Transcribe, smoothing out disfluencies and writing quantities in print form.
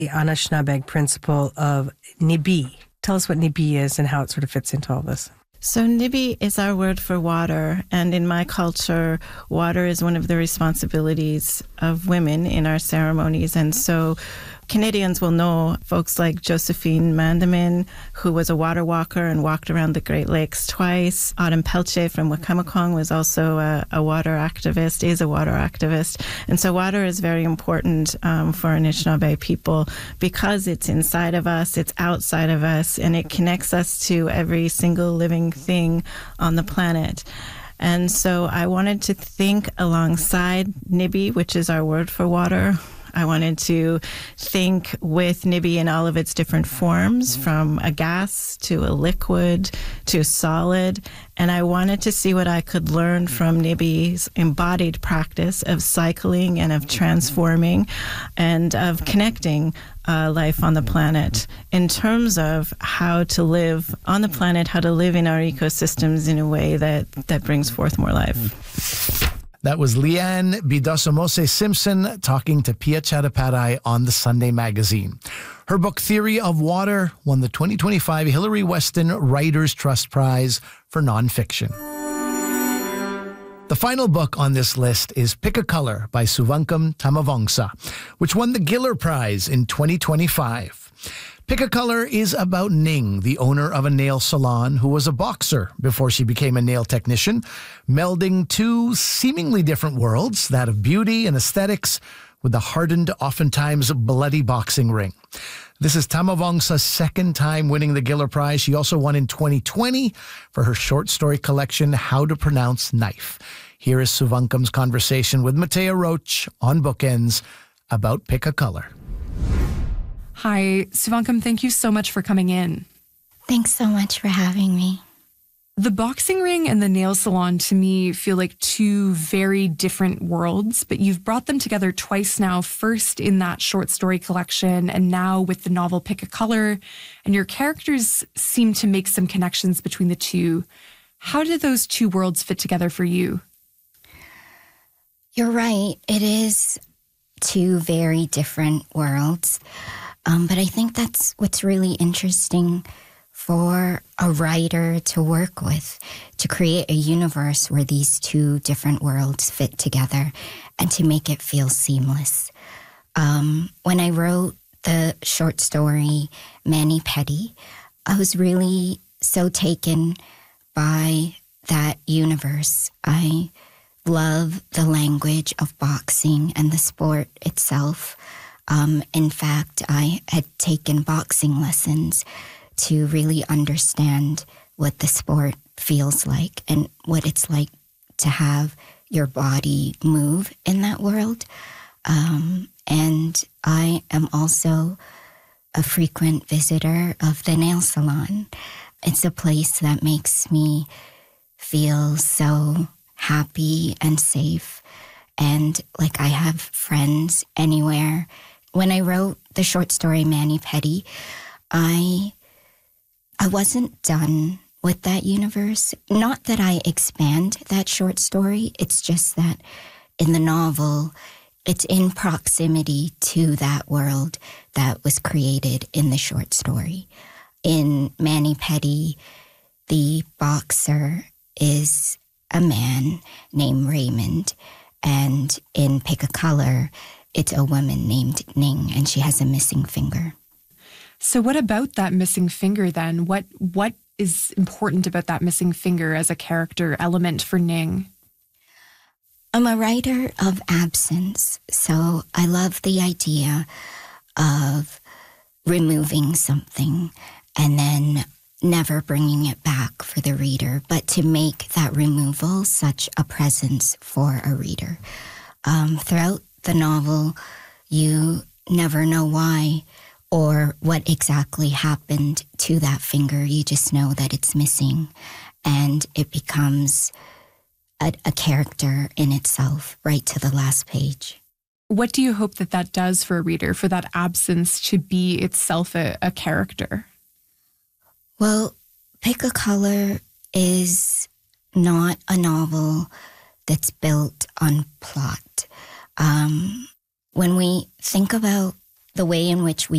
the Anishinaabe principle of Nibi. Tell us what Nibi is and how it sort of fits into all this. So Nibi is our word for water, and in my culture, water is one of the responsibilities of women in our ceremonies. And so Canadians will know folks like Josephine Mandamin, who was a water walker and walked around the Great Lakes twice. Autumn Pelche from Wakamekong was also a water activist, is a water activist. And so water is very important for Anishinaabe people because it's inside of us, it's outside of us, and it connects us to every single living thing on the planet. And so I wanted to think alongside Nibi, which is our word for water. I wanted to think with Nibi in all of its different forms, from a gas to a liquid to a solid. And I wanted to see what I could learn from Nibi's embodied practice of cycling and of transforming and of connecting life on the planet in terms of how to live on the planet, how to live in our ecosystems in a way that brings forth more life. That was Leanne Bidosomose Simpson talking to Pia Chattopadhyay on the Sunday Magazine. Her book, Theory of Water, won the 2025 Hillary Weston Writers' Trust Prize for Nonfiction. The final book on this list is Pick a Color by Suvankam Tamavongsa, which won the Giller Prize in 2025. Pick a Color is about Ning, the owner of a nail salon who was a boxer before she became a nail technician, melding two seemingly different worlds, that of beauty and aesthetics, with the hardened, oftentimes bloody boxing ring. This is Tamavongsa's second time winning the Giller Prize. She also won in 2020 for her short story collection, How to Pronounce Knife. Here is Suvankam's conversation with Matea Roach on Bookends about Pick a Color. Hi, Suvankam, thank you so much for coming in. Thanks so much for having me. The boxing ring and the nail salon to me feel like two very different worlds, but you've brought them together twice now, first in that short story collection and now with the novel Pick a Color, and your characters seem to make some connections between the two. How do those two worlds fit together for you? You're right. It is two very different worlds. But I think that's what's really interesting for a writer to work with, to create a universe where these two different worlds fit together and to make it feel seamless. When I wrote the short story Mani Petty, I was really so taken by that universe. I love the language of boxing and the sport itself. In fact, I had taken boxing lessons to really understand what the sport feels like and what it's like to have your body move in that world. And I am also a frequent visitor of the nail salon. It's a place that makes me feel so happy and safe and like I have friends anywhere. When I wrote the short story Mani Petty, I wasn't done with that universe. Not that I expand that short story, it's just that in the novel, it's in proximity to that world that was created in the short story. In Mani Petty, the boxer is a man named Raymond, and in Pick a Color, it's a woman named Ning, and she has a missing finger. So what about that missing finger then? What is important about that missing finger as a character element for Ning? I'm a writer of absence, so I love the idea of removing something and then never bringing it back for the reader, but to make that removal such a presence for a reader. Throughout the novel, you never know why or what exactly happened to that finger. You just know that it's missing, and it becomes a character in itself right to the last page. What do you hope that does for a reader, for that absence to be itself a character? Well, Pick a Color is not a novel that's built on plot. When we think about the way in which we